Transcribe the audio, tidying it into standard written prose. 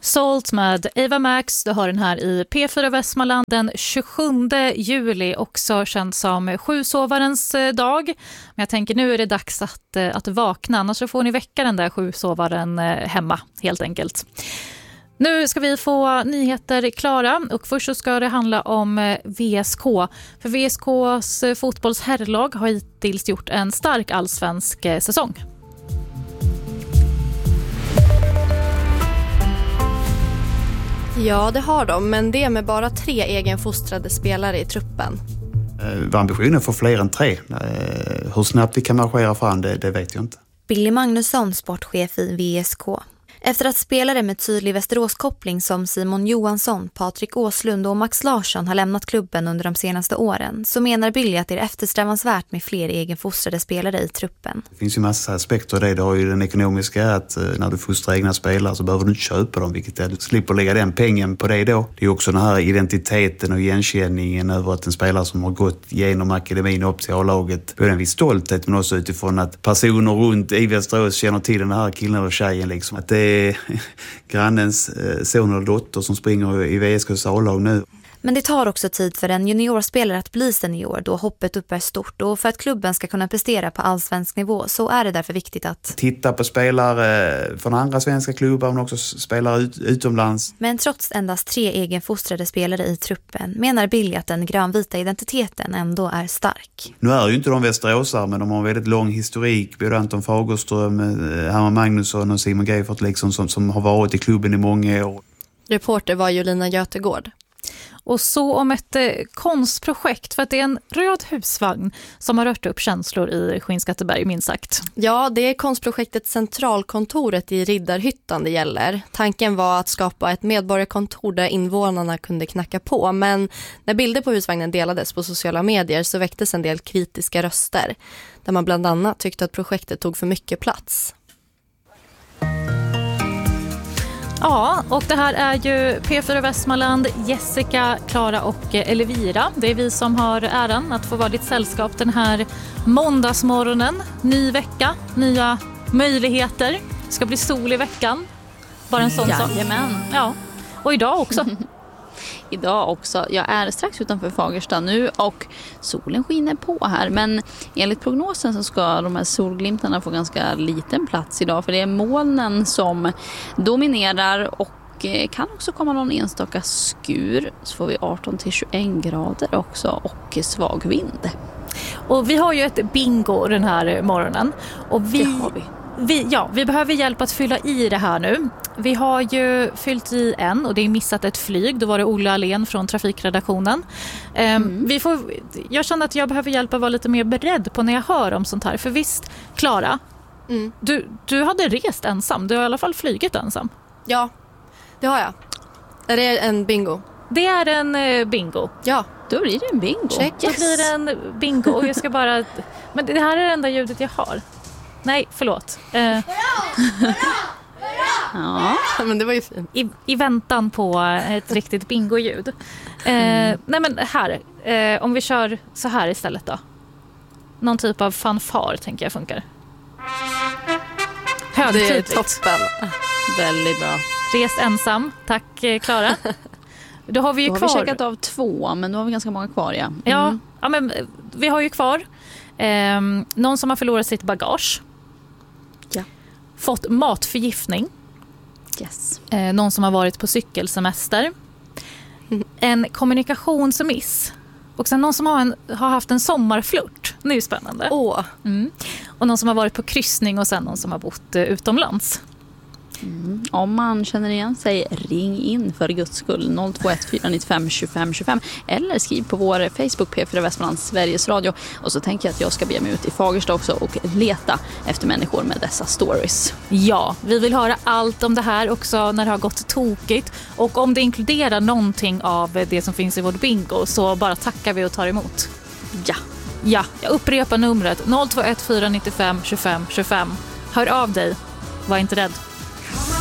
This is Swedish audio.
Salt med Eva Max, du har den här i P4 Västmanland den 27 juli, också känd som sjusovarens dag. Men jag tänker nu är det dags att vakna, annars så får ni väcka den där sjusovaren hemma helt enkelt. Nu ska vi få nyheter klara och först så ska det handla om VSK. För VSKs fotbollsherrlag har hittills gjort en stark allsvensk säsong. Ja, det har de, men det är med bara 3 egenfostrade spelare i truppen. Ambitionen får fler än 3. Hur snabbt vi kan marschera fram, det vet jag inte. Billy Magnusson, sportchef i VSK. Efter att spelare med tydlig Västeråskoppling som Simon Johansson, Patrik Åslund och Max Larsson har lämnat klubben under de senaste åren, så menar Billy att det är eftersträvansvärt med fler egenfostrade spelare i truppen. Det finns ju massa aspekter i det. Du har ju den ekonomiska, att när du fostrar egna spelare så behöver du inte köpa dem, vilket är, du slipper lägga den pengen på det då. Det är också den här identiteten och igenkänningen över att en spelare som har gått genom akademin upp till A-laget både en viss stolthet, men också utifrån att personer runt i Västerås känner till den här killen och tjejen liksom. Att det är grannens son eller dotter som springer i VSKs A-lag nu. Men det tar också tid för en juniorspelare att bli senior då hoppet upp är stort, och för att klubben ska kunna prestera på allsvensk nivå så är det därför viktigt att titta på spelare från andra svenska klubbar men också spelare utomlands. Men trots endast 3 egenfostrade spelare i truppen menar Billy att den grönvita identiteten ändå är stark. Nu är ju inte de västeråsare, men de har en väldigt lång historik. Både Anton Fagerström, Herman Magnusson och Simon Geifert liksom, som har varit i klubben i många år. Reporter var Jolina Götegård. Och så om ett konstprojekt, för att det är en röd husvagn som har rört upp känslor i Skinnskatteberg, minst sagt. Ja, det är konstprojektet Centralkontoret i Riddarhyttan det gäller. Tanken var att skapa ett medborgarkontor där invånarna kunde knacka på, men när bilder på husvagnen delades på sociala medier så väcktes en del kritiska röster, där man bland annat tyckte att projektet tog för mycket plats. Ja, och det här är ju P4 Västmanland, Jessica, Klara och Elvira. Det är vi som har äran att få vara ditt sällskap den här måndagsmorgonen. Ny vecka, nya möjligheter. Det ska bli sol i veckan. Bara en sån sak. Jajamän. Ja, och idag också. Idag också. Jag är strax utanför Fagersta nu och solen skiner på här. Men enligt prognosen så ska de här solglimtarna få ganska liten plats idag. För det är molnen som dominerar och kan också komma någon enstaka skur. Så får vi 18-21 grader också och svag vind. Och vi har ju ett bingo den här morgonen. Och Det har vi. Vi behöver hjälp att fylla i det här nu. Vi har ju fyllt i en och det är missat ett flyg. Då var det Olle Alén från trafikredaktionen. Jag känner att jag behöver hjälp att vara lite mer beredd på när jag hör om sånt här. För visst, Klara, du hade rest ensam. Du har i alla fall flygit ensam. Ja, det har jag. Är det en bingo? Det är en bingo. Ja. Då blir det en bingo. Check. Då blir det en bingo. Jag ska bara... Men det här är det enda ljudet jag har. Nej, förlåt. Ja, men det var ju fint. I väntan på ett riktigt bingo-ljud. Nej men här, om vi kör så här istället då. Någon typ av fanfar tänker jag funkar. Högtidligt. Det är toppen. väldigt bra. Res ensam, tack Klara. Då har vi ju då kvar. Har vi checkat av 2, men då har vi ganska många kvar, ja. Ja, men vi har ju kvar någon som har förlorat sitt bagage. Ja. Fått matförgiftning. Yes. Någon som har varit på cykelsemester. En kommunikationsmiss. Och sen någon som har haft en sommarflört. Det är ju spännande. Och någon som har varit på kryssning och sen någon som har bott utomlands. Om man känner igen sig, ring in för Guds skull 021 495 25 25 eller skriv på vår Facebook P4 Västmanland Sveriges Radio. Och så tänker jag att jag ska be mig ut i Fagersta också och leta efter människor med dessa stories. Ja, vi vill höra allt om det här också när det har gått tokigt. Och om det inkluderar någonting av det som finns i vårt bingo så bara tackar vi och tar emot. Ja, jag upprepar numret 021 495 25 25. Hör av dig, var inte rädd.